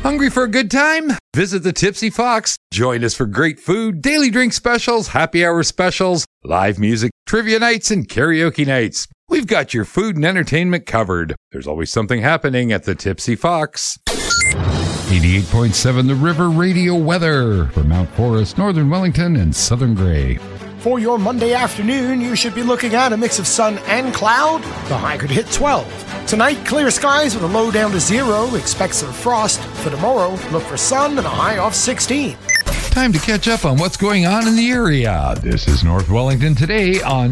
Hungry for a good time? Visit the Tipsy Fox. Join us for great food, daily drink specials, happy hour specials, live music, trivia nights, and karaoke nights. We've got your food and entertainment covered. There's always something happening at the Tipsy Fox. 88.7 The River Radio weather for Mount Forest, Northern Wellington, and Southern Grey. For your Monday afternoon, you should be looking at a mix of sun and cloud. The high could hit 12. Tonight, clear skies with a low down to 0. Expect some frost. For tomorrow, look for sun and a high of 16. Time to catch up on what's going on in the area. This is North Wellington today on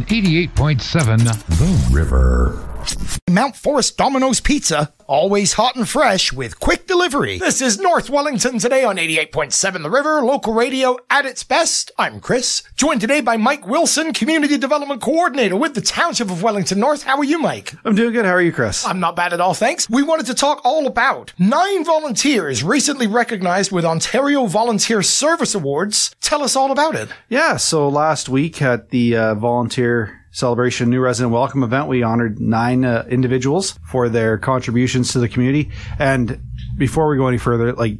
88.7 The River. Mount Forest Domino's Pizza, always hot and fresh with quick delivery. This is North Wellington today on 88.7 The River, local radio at its best. I'm Chris, joined today by Mike Wilson, Community Development Coordinator with the Township of Wellington North. How are you, Mike? I'm doing good. How are you, Chris? I'm not bad at all, thanks. We wanted to talk all about 9 volunteers recently recognized with Ontario Volunteer Service Awards. Tell us all about it. Yeah, so last week at the Volunteer Celebration New Resident Welcome event, we honored 9 individuals for their contributions to the community. And before we go any further, like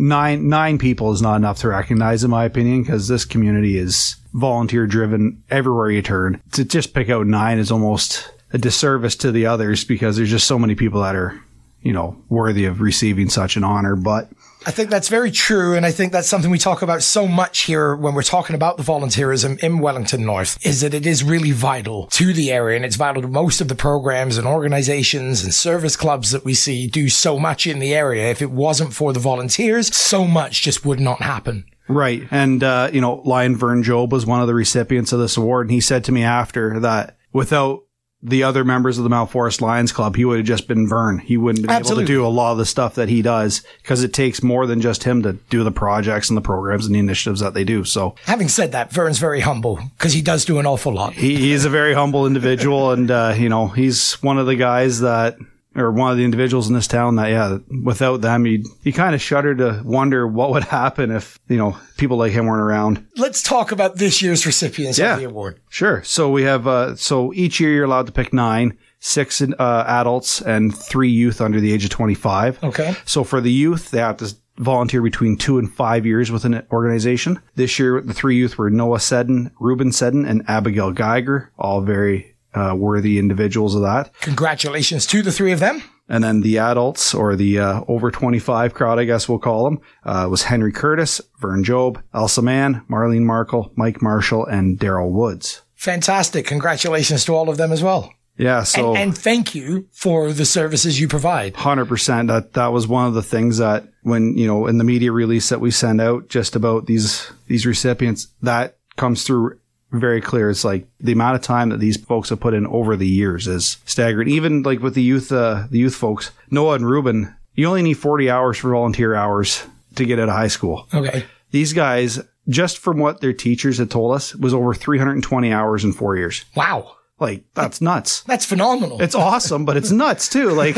nine people is not enough to recognize, in my opinion, because this community is volunteer driven everywhere you turn. To just pick out 9 is almost a disservice to the others because there's just so many people that are, you know, worthy of receiving such an honor. But I think that's very true, and I think that's something we talk about so much here when we're talking about the volunteerism in Wellington North, is that it is really vital to the area, and it's vital to most of the programs and organizations and service clubs that we see do so much in the area. If it wasn't for the volunteers, so much just would not happen. Right. And, Lion Vern Job was one of the recipients of this award, and he said to me after that without the other members of the Mount Forest Lions Club, he would have just been Vern. He wouldn't have been able to do a lot of the stuff that he does because it takes more than just him to do the projects and the programs and the initiatives that they do. So, having said that, Vern's very humble because he does do an awful lot. He is a very humble individual, and he's one of the guys that, or one of the individuals in this town that, without them, you kind of shudder to wonder what would happen if, people like him weren't around. Let's talk about this year's recipients of the award. Sure. So we have, so each year you're allowed to pick 9, 6 adults and 3 youth under the age of 25. Okay. So for the youth, they have to volunteer between 2 and 5 years with an organization. This year, the 3 youth were Noah Seddon, Reuben Seddon, and Abigail Geiger, all very worthy individuals of that. Congratulations to the 3 of them. And then the adults, or the over 25 crowd, I guess we'll call them, was Henry Curtis, Vern Job, Elsa Mann, Marlene Markle, Mike Marshall, and Daryl Woods. Fantastic. Congratulations to all of them as well. Yeah. So, and thank you for the services you provide. 100%. That was one of the things that when, in the media release that we send out just about these recipients, that comes through very clear. It's like the amount of time that these folks have put in over the years is staggering. Even like with the youth folks, Noah and Reuben, you only need 40 hours for volunteer hours to get out of high school. Okay. These guys, just from what their teachers had told us, was over 320 hours in 4 years. Wow. Like, that's nuts. That's phenomenal. It's awesome, but it's nuts too. Like,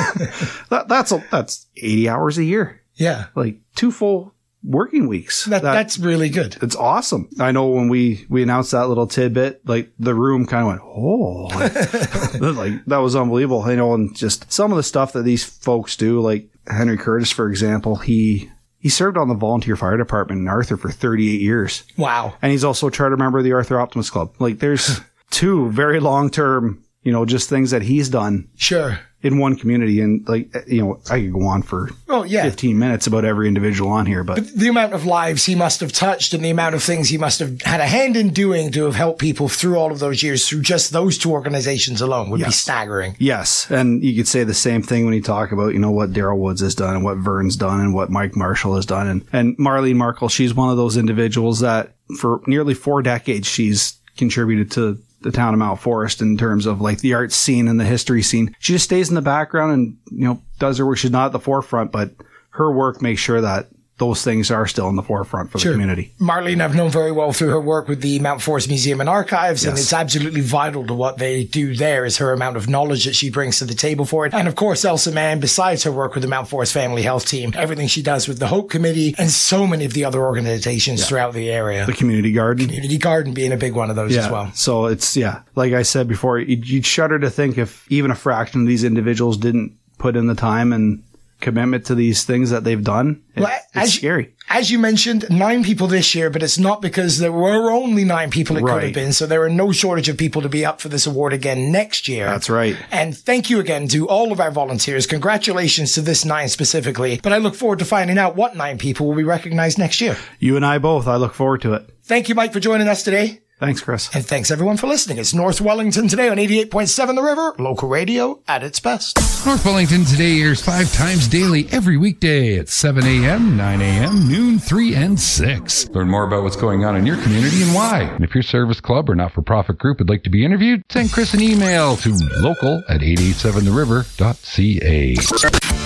that's 80 hours a year. Yeah. Like 2 full working weeks. That's really good. It's awesome. I know when we announced that little tidbit, like the room kind of went, oh, like that was unbelievable. And just some of the stuff that these folks do, like Henry Curtis, for example, he served on the volunteer fire department in Arthur for 38 years. Wow. And he's also a charter member of the Arthur Optimist Club. Like there's 2 very long-term, just things that he's done. Sure. In one community. And I could go on for 15 minutes about every individual on here, but the amount of lives he must have touched and the amount of things he must have had a hand in doing to have helped people through all of those years, through just those 2 organizations alone would be staggering. Yes. And you could say the same thing when you talk about, what Daryl Woods has done and what Vern's done and what Mike Marshall has done. And Marlene Markle, she's one of those individuals that for nearly 4 decades, she's contributed to the town of Mount Forest in terms of like the art scene and the history scene. She just stays in the background and, does her work. She's not at the forefront, but her work makes sure that those things are still in the forefront for the community. Marlene, I've known very well through her work with the Mount Forest Museum and Archives, and it's absolutely vital to what they do there is her amount of knowledge that she brings to the table for it. And of course, Elsa Mann, besides her work with the Mount Forest Family Health Team, everything she does with the Hope Committee and so many of the other organizations throughout the area. The Community Garden. Community Garden being a big one of those as well. So it's, like I said before, you'd shudder to think if even a fraction of these individuals didn't put in the time and commitment to these things that they've done. It's scary. As you mentioned, 9 people this year, but it's not because there were only 9 people it could have been. So there are no shortage of people to be up for this award again next year. That's right. And thank you again to all of our volunteers. Congratulations to this 9 specifically. But I look forward to finding out what 9 people will be recognized next year. You and I both. I look forward to it. Thank you, Mike, for joining us today. Thanks, Chris. And thanks, everyone, for listening. It's North Wellington Today on 88.7 The River, local radio at its best. North Wellington Today airs 5 times daily every weekday at 7 a.m., 9 a.m., noon, 3, and 6. Learn more about what's going on in your community and why. And if your service club or not-for-profit group would like to be interviewed, send Chris an email to local@887theriver.ca.